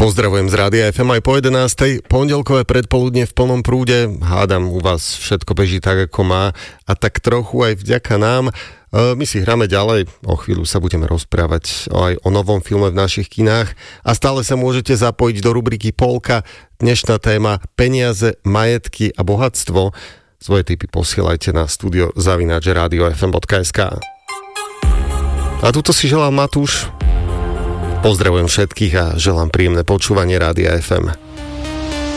Pozdravujem z Rádia FM aj po 11. Pondelkové predpoludne v plnom prúde. Hádam, u vás všetko beží tak, ako má. A tak trochu aj vďaka nám. My si hráme ďalej. O chvíľu sa budeme rozprávať aj o novom filme v našich kinách. A stále sa môžete zapojiť do rubriky Polka. Dnešná téma peniaze, majetky a bohatstvo. Svoje tipy posielajte na studio@radiofm.sk. A tuto si želám Matúš. Pozdravujem všetkých a želám príjemné počúvanie Rádia FM.